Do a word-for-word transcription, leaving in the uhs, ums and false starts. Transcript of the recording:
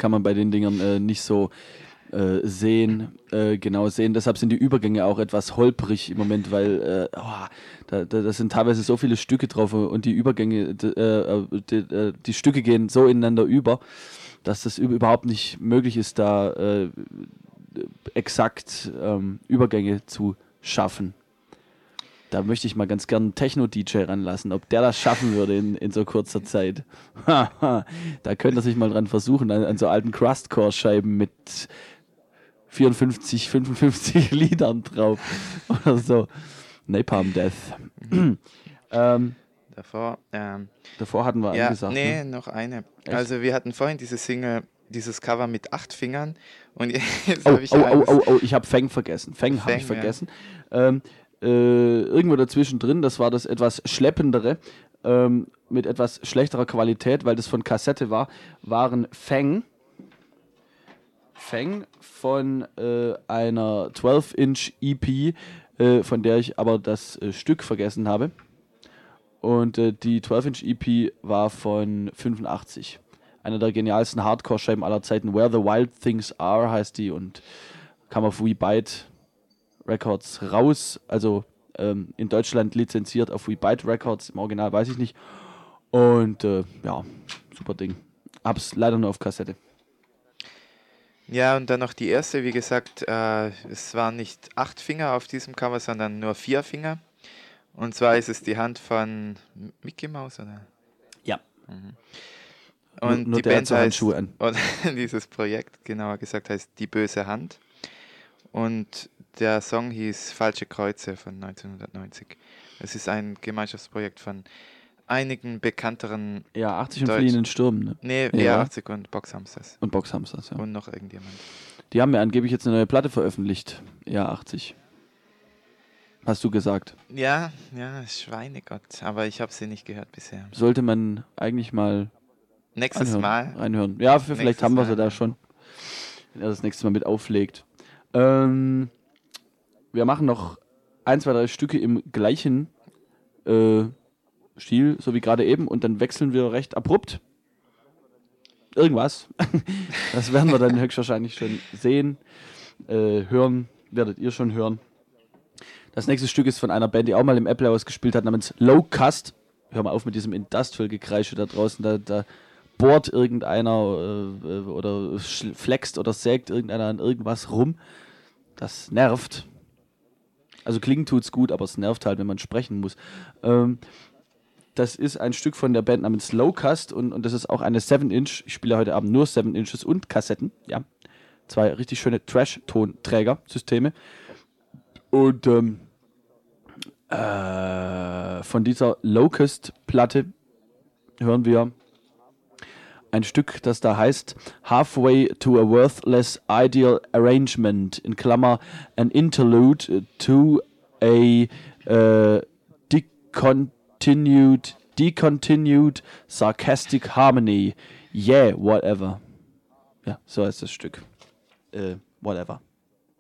kann man bei den Dingern äh, nicht so äh, sehen, äh, genau sehen. Deshalb sind die Übergänge auch etwas holprig im Moment, weil äh, oh, da, da, da sind teilweise so viele Stücke drauf und die Übergänge, d, äh, die, die Stücke gehen so ineinander über, dass das überhaupt nicht möglich ist, da äh, exakt ähm, Übergänge zu schaffen. Da möchte ich mal ganz gern einen Techno-D J ranlassen, ob der das schaffen würde in, in so kurzer Zeit. Da könnte er sich mal dran versuchen, an, an so alten Crustcore-Scheiben mit vierundfünfzig, fünfundfünfzig Liedern drauf oder so. Napalm Death. ähm, Davor, ähm, davor hatten wir ja, angesagt. nee, Ne? noch eine. Echt? Also wir hatten vorhin diese Single, dieses Cover mit acht Fingern und jetzt Oh, habe ich oh, oh, eines. oh, oh, ich habe Fang vergessen. Fang habe Fang, ich ja. vergessen. Ähm, äh, irgendwo dazwischen drin, das war das etwas schleppendere, ähm, mit etwas schlechterer Qualität, weil das von Kassette war, waren Fang. Fang von äh, einer zwölf Inch E P, äh, von der ich aber das äh, Stück vergessen habe. Und äh, die zwölf Inch E P war von fünfundachtzig. Einer der genialsten Hardcore-Scheiben aller Zeiten. Where the Wild Things Are heißt die und kam auf We Bite Records raus. Also ähm, in Deutschland lizenziert auf We Bite Records. Im Original weiß ich nicht. Und äh, ja, super Ding. Hab's leider nur auf Kassette. Ja, und dann noch die erste, wie gesagt, äh, es waren nicht acht Finger auf diesem Cover, sondern nur vier Finger. Und zwar ist es die Hand von Mickey Mouse, oder? Ja. Mhm. Nur, Und nur die der hat Band so heißt, Handschuhe an. oder dieses Projekt, genauer gesagt, heißt Die böse Hand. Und der Song hieß Falsche Kreuze von neunzehnhundertneunzig. Es ist ein Gemeinschaftsprojekt von einigen bekannteren... Ja, achtzig und Deutsch- fliehenden Stürmen. Ne? Nee, Ja. ja, achtzig und Boxhamsters. Und Boxhamsters, ja. Und noch irgendjemand. Die haben ja angeblich jetzt eine neue Platte veröffentlicht. Ja, achtzig. Hast du gesagt. Ja, ja, Schweinegott. Aber ich habe sie nicht gehört bisher. Sollte man eigentlich mal Nächstes anhören, Mal. reinhören. Ja, für, vielleicht Nächstes haben wir Mal, sie da ja. schon. Wenn er das nächste Mal mit auflegt. Ähm, wir machen noch ein, zwei, drei Stücke im gleichen äh, Stil, so wie gerade eben. Und dann wechseln wir recht abrupt. Irgendwas. Das werden wir dann höchstwahrscheinlich schon sehen. Äh, hören, werdet ihr schon hören. Das nächste Stück ist von einer Band, die auch mal im Apple House gespielt hat, namens Low Cust. Hör mal auf mit diesem Industrial-Gekreische da draußen. Da, da bohrt irgendeiner äh, oder flext oder sägt irgendeiner an irgendwas rum. Das nervt. Also klingen tut's gut, aber es nervt halt, wenn man sprechen muss. Ähm, das ist ein Stück von der Band namens Low Cust und, und das ist auch eine seven Inch. Ich spiele heute Abend nur seven Inches und Kassetten. Ja, zwei richtig schöne Trash-Tonträger-Systeme. Und ähm, äh, von dieser Locust-Platte hören wir ein Stück, das da heißt Halfway to a Worthless Ideal Arrangement, in Klammer an Interlude to a uh, decontinued, decontinued Sarcastic Harmony. Yeah, whatever. Ja, so heißt das Stück. Äh, whatever.